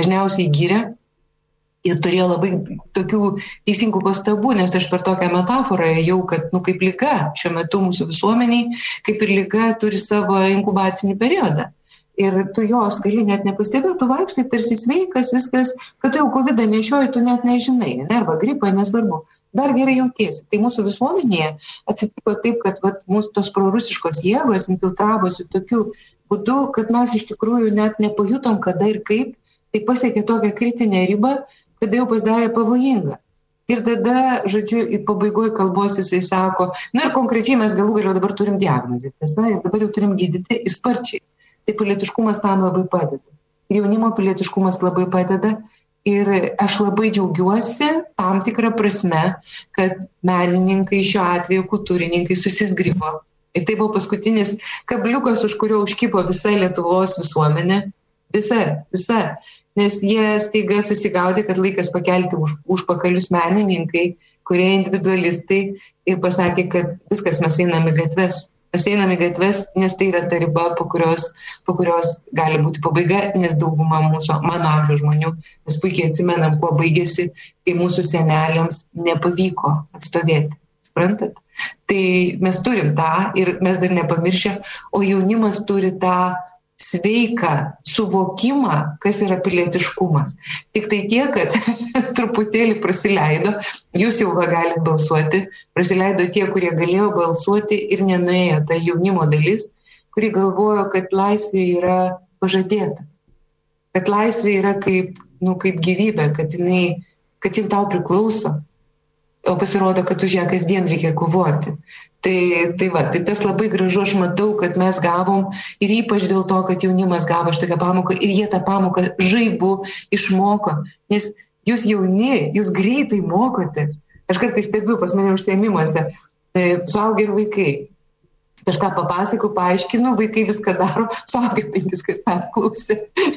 dažniausiai gyrė ir turėjo labai tokių teisingų pastabų, nes aš per tokią metaforą ėjau, kad, kaip liga šiuo metu mūsų visuomeniai, kaip ir liga turi savo inkubacinį periodą. Ir tu jos gali net nepastebėti, tu vaikštai tarsi sveikas, viskas, kad tu jau COVID nešioji, tu net nežinai, arba gripą, nesvarbu. Dar gerai jautiesi. Tai mūsų visuomenėje atsitiko taip, kad mūsų tos prorusiškos jėgos infiltravosi tokiu būdu, kad mes iš tikrųjų net nepajutom, kada ir kaip, tai pasiekė tokią kritinę ribą, kada jau pasidarė pavojinga. Ir tada, žodžiu, į pabaigoj kalbos jisai sako, ir konkrečiai mes galų galiau dabar turim diagnozę, tiesa, ir dabar jau turim gydyti ir sparčiai. Tai pilietiškumas tam labai padeda. Ir jaunimo pilietiškumas labai padeda. Ir aš labai džiaugiuosi tam tikrą prasme, kad menininkai šiuo atveju, kultūrininkai susizgribo. Ir tai buvo paskutinis kabliukas, už kurio užkypo visa Lietuvos visuomenė. Visa. Nes jie staiga susigaudė, kad laikas pakelti užpakalius menininkai, kurie individualistai ir pasakė, kad viskas, mes einam į gatves. Mes einam į gatves, nes tai yra ta riba, po kurios gali būti pabaiga, nes dauguma mano amžiaus žmonių, mes puikiai atsimenam, kuo baigėsi, kai mūsų seneliams nepavyko atstovėti. Suprantat? Tai mes turim tą ir mes dar nepamiršę, o jaunimas turi tą sveiką suvokimą, kas yra pilietiškumas. Tik tai tiek, kad truputėlį prasileido, jūs jau galite balsuoti, prasileido tie, kurie galėjo balsuoti ir nenuėjo ta jaunimo dalis, kuri galvojo, kad laisvė yra pažadėta. Kad laisvė yra kaip gyvybė, kad jin tau priklauso, o pasirodo, kad už ją kasdien reikia kovoti. Tai tas labai gražu, aš matau, kad mes gavom ir ypač dėl to, kad jaunimas gavo šitokią pamoką ir jie tą pamoką žaibu išmoko, nes jūs jauni, jūs greitai mokotės. Aš kartais stebiu pas mane užsiėmimuose, suaugę ir vaikai. Kažką papasakau, paaiškinu, vaikai viską daro, suaugę 5 kart perklausė.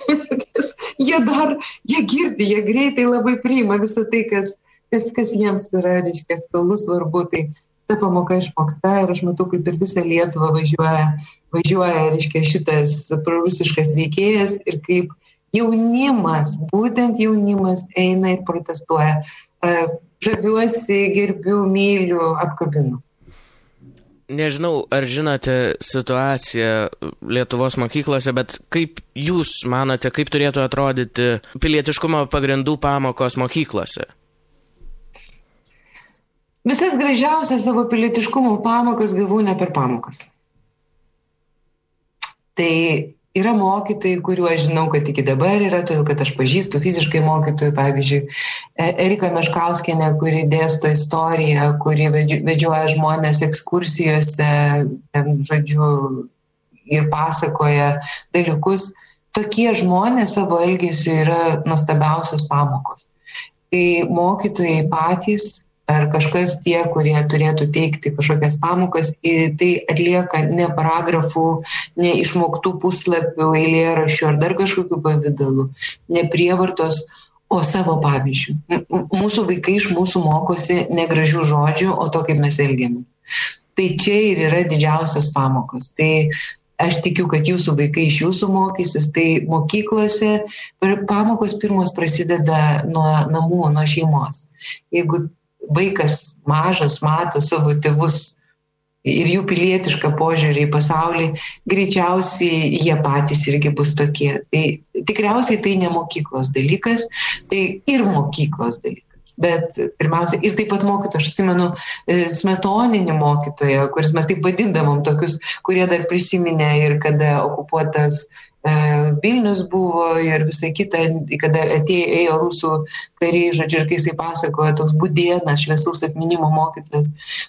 Jie girdi, jie greitai labai priima visą tai, kas jiems yra, reiškia, aktualu, svarbu. Tai ta pamoka išmokta ir aš matau, kaip ir visą Lietuvą važiuoja, reiškia, šitas prorusiškas veikėjas ir kaip jaunimas, būtent jaunimas eina ir protestuoja. Žaviuosi, gerbiu, myliu, apkabinu. Nežinau, ar žinote situaciją Lietuvos mokyklose, bet kaip jūs manote, kaip turėtų atrodyti pilietiškumo pagrindų pamokos mokyklose? Visas gražiausias savo pilietiškumo pamokas gavau ne per pamokas. Tai yra mokytojai, kuriuo aš žinau, kad iki dabar yra, todėl kad aš pažįstu fiziškai mokytojų, pavyzdžiui, Erika Meškauskienė, kuri dėsto istoriją, kuri vedžioja žmonės ekskursijose, ir pasakoja dalykus. Tokie žmonės savo elgesiu yra nuostabiausios pamokos. Tai mokytojai patys ar kažkas tie, kurie turėtų teikti kažkokias pamokas, tai atlieka ne paragrafų, ne išmoktų puslapių, eilėraščių ar dar kažkokių pavydalų, ne prievartos, o savo pavyzdžių. Mūsų vaikai iš mūsų mokosi ne gražių žodžių, o to, kaip mes elgiamės. Tai čia ir yra didžiausias pamokos. Tai aš tikiu, kad jūsų vaikai iš jūsų mokysis, tai mokyklose pamokos pirmos prasideda nuo namų, nuo šeimos. Jeigu vaikas mažas mato savo tėvus ir jų pilietišką požiūrį į pasaulį, greičiausiai jie patys irgi bus tokie. Tai tikriausiai tai ne mokyklos dalykas, tai ir mokyklos dalykas. Bet pirmiausia, ir taip pat mokytoją, aš atsimenu smetoninį mokytoją, kuris mes taip vadindavom tokius, kurie dar prisiminė ir kada okupuotas Vilnius buvo ir visai kita, kada ėjo rusų kariai, žodžiu, ir kai jisai pasakojo, toks Budėnas, šviesaus atminimo mokytas,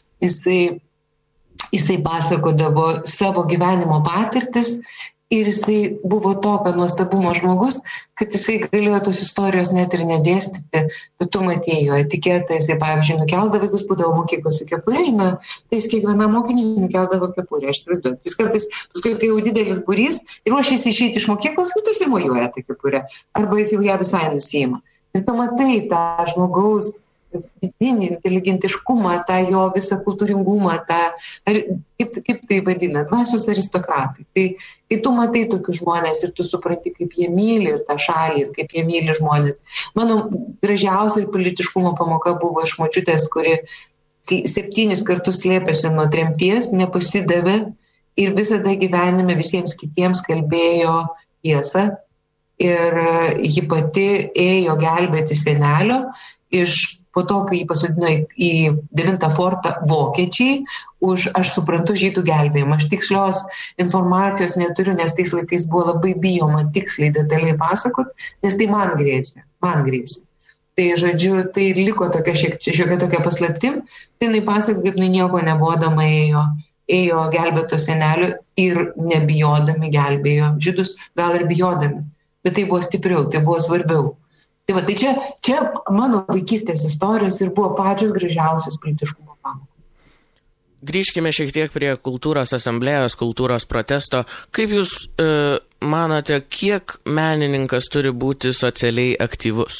jisai pasakodavo savo gyvenimo patirtis ir jisai buvo tokio nuostabumo žmogus, kad jisai galėjo tos istorijos net ir nedėstyti, bet tu matėjai jo etiketą, jisai, pavyzdžiui, nukeldavo vaikus, būdavo mokyklos su kepurė, tai jis kiekvienam mokiniui nukeldavo kepurę, aš įsivaizduoju. Jis kartais, paskui, kai jau didelis būrys ir ruošiasi išeiti iš mokyklos, tas ir mojuoja tą kepurę, arba jis jau ją visai nusiima. Ir tu matai tą žmogaus vidinį inteligentiškumą, tą jo visą kultūringumą, kaip tai vadina, dvasios aristokratai. Tai kai tu matai tokius žmonės ir tu supranti, kaip jie myli ir tą šalį, ir kaip jie myli žmonės. Mano gražiausia politiškumo pamoka buvo iš močiutės, kuri 7 kartus slėpėsi nuo tremties, nepasidavė ir visada gyvenime visiems kitiems kalbėjo tiesą. Ir ji pati ėjo gelbėti senelio po to, kai jį pasodino į 9 fortą vokiečiai už, aš suprantu, žydų gelbėjimą. Aš tikslios informacijos neturiu, nes tais laikais buvo labai bijoma tiksliai, detaliai pasakot, nes tai man grėsė. Tai, žodžiu, tai liko šiokia tokia paslaptim, tai jinai pasako, kaip nieko nebodama ėjo gelbėto senelio ir nebijodami gelbėjo žydus, gal ir bijodami. Bet tai buvo stipriau, tai buvo svarbiau. Tai čia mano vaikystės istorijos ir buvo pačios gražiausios politiškumo pamokos. Grįžkime šiek tiek prie kultūros asamblėjos, kultūros protesto. Kaip Jūs manote, kiek menininkas turi būti socialiai aktyvus?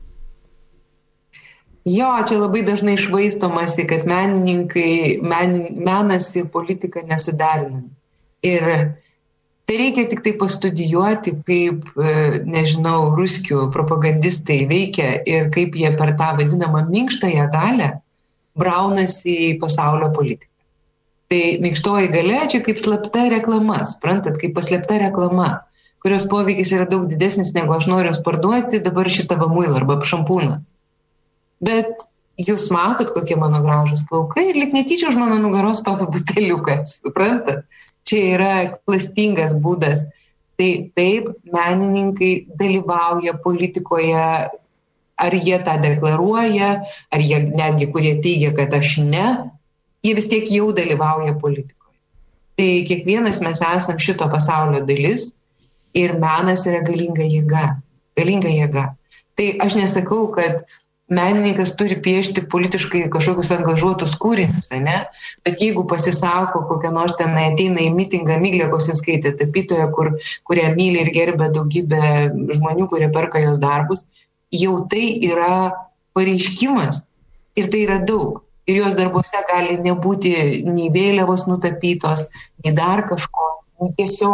Jo, čia labai dažnai švaistomasi, kad menas ir politika nesuderinami. Ir tai reikia tik tai pastudijuoti, kaip, nežinau, ruskių propagandistai veikia ir kaip jie per tą vadinamą minkštąją galią braunasi į pasaulio politiką. Tai minkštoji galia čia kaip slapta reklama, suprantat, kaip paslėpta reklama, kurios poveikis yra daug didesnis, negu aš noriu jums parduoti dabar šitą muilą arba šampūną. Bet jūs matot, kokie mano gražus plaukai ir lyg netyčia už mano nugaros stovi buteliukas, suprantat? Čia yra klastingas būdas. Tai taip, menininkai dalyvauja politikoje, ar jie tą deklaruoja, ar jie netgi, kurie teigia, kad aš ne, jie vis tiek jau dalyvauja politikoje. Tai kiekvienas mes esam šito pasaulio dalis ir menas yra galinga jėga. Tai aš nesakau, kad menininkas turi piešti politiškai kažkokius angažuotus kūrinius, ne? Bet jeigu pasisako, kokia nors ten ateina į mitingą Miglė Kosinskaitė, tapytoja, kurią myli ir gerbia daugybė žmonių, kurie perka jos darbus, jau tai yra pareiškimas ir tai yra daug. Ir jos darbuose gali nebūti nei vėliavos nutapytos, nei dar kažko, nei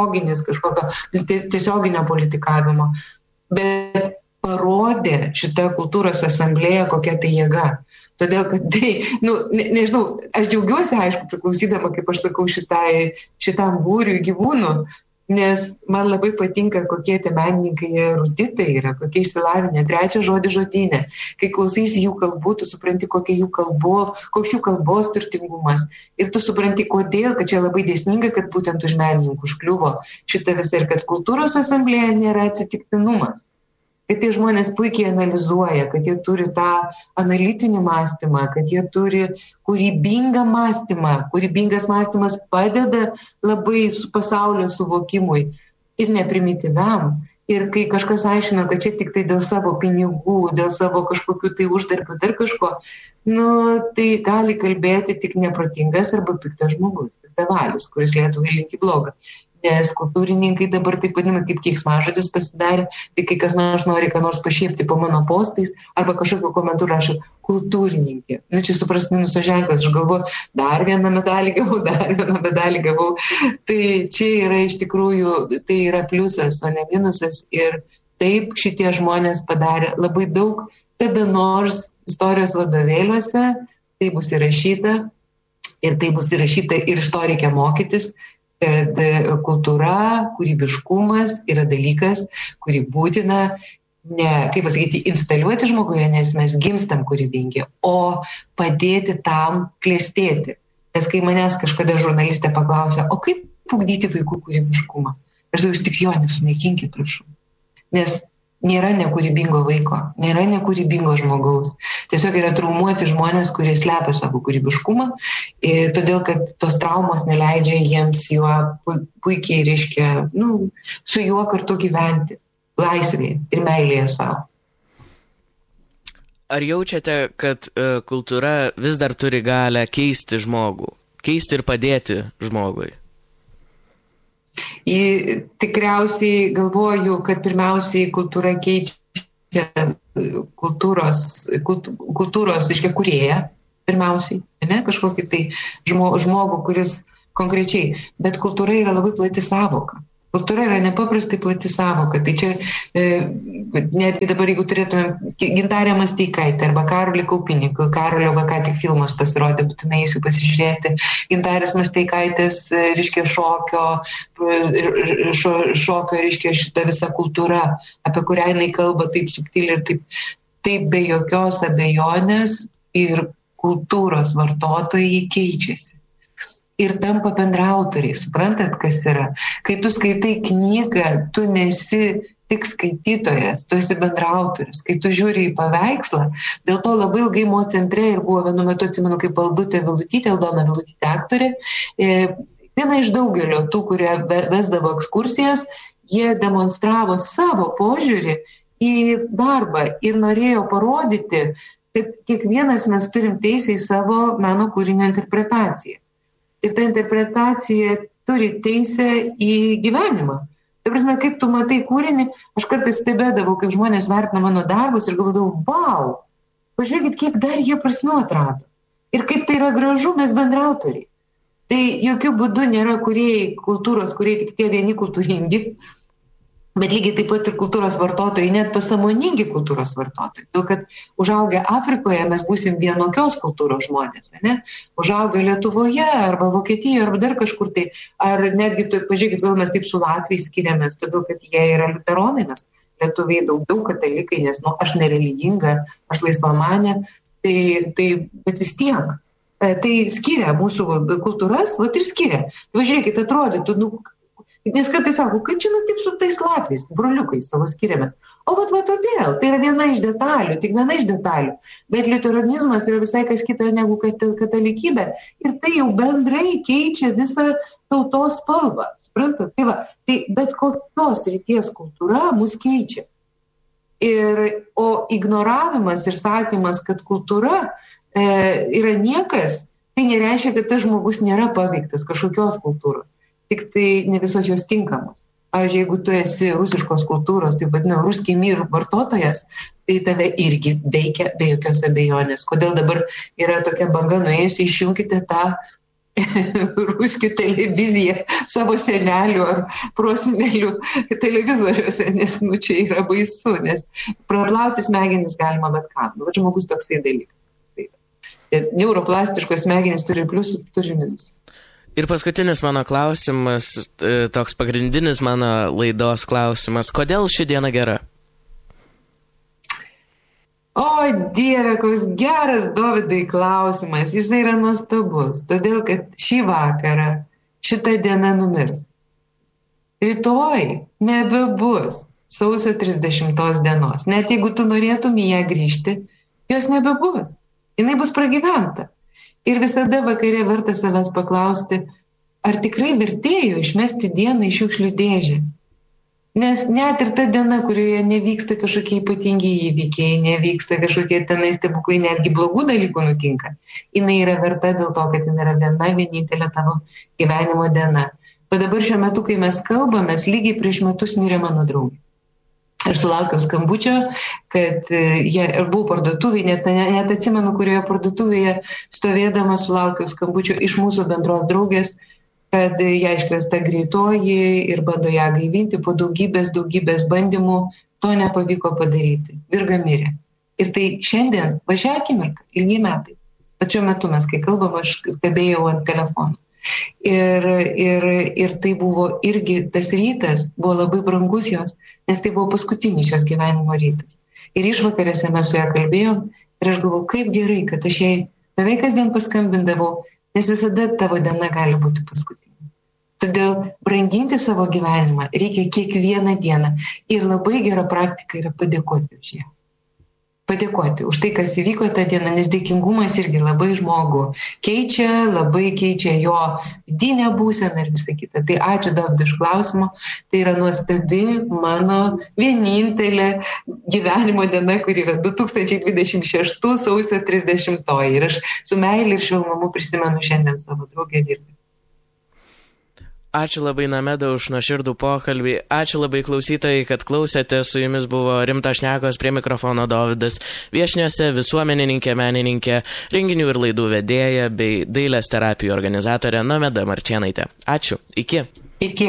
tiesioginio politikavimo. Bet parodė šitą kultūros asamblėją, kokia tai jėga. Todėl, kad tai, nežinau, aš džiaugiuosi, aišku, priklausydama, kaip aš sakau, šitam būriui gyvūnų, nes man labai patinka, kokie tie menininkai eruditai yra, kokie išsilavinę. 3 žodį žodyne. Kai klausaisi jų kalbų, tu supranti, koks jų kalbos turtingumas. Ir tu supranti, kodėl, kad čia labai dėsninga, kad būtent už menininkų užkliuvo šitą visą ir kad kultūros asamblėja nėra atsitiktinumas. Kad tie žmonės puikiai analizuoja, kad jie turi tą analitinį mąstymą, kad jie turi kūrybingą mąstymą. Kūrybingas mąstymas padeda labai pasaulio suvokimui ir neprimityviam. Ir kai kažkas aiškina, kad čia tik tai dėl savo pinigų, dėl savo kažkokių tai uždarbių, dar kažko, tai gali kalbėti tik neprotingas arba piktas žmogus, piktavalis, kuris Lietuvai linki blogą. Nes kultūrininkai dabar taip vadinami kaip keiksmažodis pasidarė, tai kai kas nors nori ką nors pašiepti po mano postais arba kažkokio komentarų rašo kultūrininkė. Čia supras minuso ženklas, aš galvoju, dar vieną medalį gavau. Tai čia yra iš tikrųjų, tai yra pliusas, o ne minusas. Ir taip šitie žmonės padarė labai daug, kada nors istorijos vadovėliuose tai bus įrašyta ir iš to reikia mokytis. Kad kultūra, kūrybiškumas yra dalykas, kurį būtina, instaliuoti žmoguje, nes mes gimstam kūrybingi, o padėti tam klestėti. Nes kai manęs kažkada žurnalistė paklausė, o kaip ugdyti vaikų kūrybiškumą? Aš sakau, tik jo nesunaikinkit, prašau. Nes nėra nekūrybingo vaiko, nėra nekūrybingo žmogaus. Tiesiog yra traumuoti žmonės, kurie slepia savo kūrybiškumą, todėl kad tos traumos neleidžia jiems juo puikiai, reiškia, su juo kartu gyventi, laisvėje ir meilėje savo. Ar jaučiate, kad kultūra vis dar turi galę keisti žmogų, keisti ir padėti žmogui? Tikriausiai galvoju, kad pirmiausiai kultūra keičia kultūros, reiškia, kūrėją, pirmiausiai, ne, kažkokį tai žmogų, kuris konkrečiai, bet kultūra yra labai plati savoka. Kultūra yra nepaprastai plati savoka. Tai čia netgi dabar, jeigu turėtume Gintarę Masteikaitę arba Karolį Kaupinį, Karolio va ką tik filmas pasirodė, būtinai jūsų pasižiūrėti, Gintarės Masteikaitės, reiškia, šokio, reiškia, šita visa kultūra, apie kurią jinai kalba taip subtiliai ir taip be jokios abejonės ir kultūros vartotojai keičiasi. Ir tampa bendraautoriai. Suprantat, kas yra? Kai tu skaitai knygą, tu nesi tik skaitytojas, tu esi bendraautorius. Kai tu žiūri į paveikslą, dėl to labai ilgai Mo centre ir buvo vienu metu, atsimenu, kaip Aldutė Vilutytė, Aldona Vilutytė aktorė, viena iš daugelio tų, kurie vesdavo ekskursijas, jie demonstravo savo požiūrį į darbą ir norėjo parodyti, kad kiekvienas mes turim teisę į savo meno kūrinio interpretaciją. Ir ta interpretacija turi teisę į gyvenimą. Tai prasme, kaip tu matai kūrinį, aš kartais stebėdavau, kaip žmonės vertina mano darbus ir galvodavau, vau, pažiūrėkit, kiek dar jie prasmių atrado. Ir kaip tai yra gražu, mes bendrautoriai. Tai jokių būdų nėra kūrėjai, kultūros kūrėjai, tik tie vieni kultūringi, bet lygiai taip pat ir kultūros vartotojai, net pasąmoningi kultūros vartotojai. Todėl, kad užaugę Afrikoje mes būsim vienokios kultūros žmonės, ne? Užaugę Lietuvoje arba Vokietijoje arba dar kažkur tai, ar netgi, pažiūrėkit, gal mes taip su latviais skiriamės, todėl, kad jie yra liuteronai, mes lietuviai daugiau katalikai, nes aš nereliginga, aš laisvamanė, bet vis tiek. Tai skiria mūsų kultūras, vat ir skiria. Pažiūrėkit, atrodytų, nes kartais sako, kaip čia mes taip su tais latviais, broliukais savo skiriamės. O va todėl, tai yra viena iš detalių, tik viena iš detalių. Bet liuteronizmas yra visai kas kita negu katalikybė. Ir tai jau bendrai keičia visą tautos spalvą. Suprantat? Tai bet kokios ryties kultūra mus keičia. O ignoravimas ir sakymas, kad kultūra yra niekas, tai nereiškia, kad tas žmogus nėra paveiktas kažkokios kultūros. Tik tai ne visos jos tinkamos. Pavyzdžiui, jeigu tu esi rusiškos kultūros, tai vadinam, ruskiai mir vartotojas, tai tave irgi veikia be jokios abejonės. Kodėl dabar yra tokia banga nuėjusi, išjunkite tą ruskių televiziją savo senelių ar prosenelių televizoriuose, nes čia yra baisu, nes praplauti smegenis galima bet kam. Bet žmogus toksai dalykas. Neuroplastiškos smegenys turi pliusų, turi minusų. Ir paskutinis mano klausimas, toks pagrindinis mano laidos klausimas. Kodėl ši diena gera? O Dieve, koks geras, Dovydai, klausimas. Jis yra nuostabus, todėl kad šį vakarą šita diena numirs. Rytoj nebebus sausio 30 dienos. Net jeigu tu norėtum į ją grįžti, jos nebebus. Jinai bus pragyventa. Ir visada vakare verta savęs paklausti, ar tikrai vertėjo išmesti dieną iš šiukšlių dėžę. Nes net ir ta diena, kurioje nevyksta kažkokie ypatingi įvykiai, nevyksta kažkokie tenai stebuklai, netgi blogų dalykų nutinka, jinai yra verta dėl to, kad jinai yra viena vienintelė tavo gyvenimo diena. O dabar šiuo metu, kai mes kalbamės, lygiai prieš metus mirė mano draugė. Aš sulaukiau skambučio, kad jie buvau parduotuvėje, net atsimenu, kurioje parduotuvėje stovėdama sulaukiau skambučio iš mūsų bendros draugės, kad ją iškviesta greitoji ir bando ją gaivinti, po daugybės bandymų to nepavyko padaryti. Virga mirė. Ir tai šiandien, va šią akimirką, lygiai metai, pačiu metu mes, kai kalbam, aš stebėjau ant telefono. Ir tai buvo irgi, tas rytas buvo labai brangus jos, nes tai buvo paskutinis jos gyvenimo rytas. Ir išvakarėse mes su ją kalbėjom ir aš galvojau, kaip gerai, kad aš jai beveik kasdien paskambindavau, nes visada tavo diena gali būti paskutinė. Todėl branginti savo gyvenimą reikia kiekvieną dieną ir labai gera praktika yra padėkoti už ją. Padėkoti už tai, kas įvyko tą dieną, nes dėkingumas irgi labai žmogų labai keičia jo vidinę būseną ir visą kitą. Tai ačiū Dovydai už klausimą, tai yra nuostabi mano vienintelė gyvenimo diena, kur yra 2026 sausio 30. Ir aš su meilė ir švelnumu prisimenu šiandien savo draugę Virgą. Ačiū labai, Nomeda, už nuoširdų pokalbį. Ačiū labai, klausytojai, kad klausėte. Su jumis buvo Rimtas šnekos, prie mikrofono Dovydas. Viešniuose visuomenininkė, menininkė, renginių ir laidų vedėja bei dailės terapijų organizatorė Nomeda Marčėnaitė. Ačiū. Iki. Iki.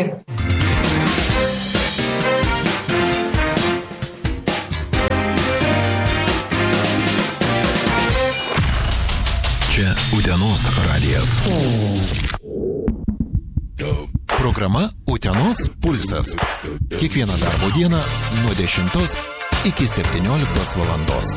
Čia Utenos radijas. Programa Utenos pulsas. Kiekvieną darbo dieną nuo 10 iki 17 valandos.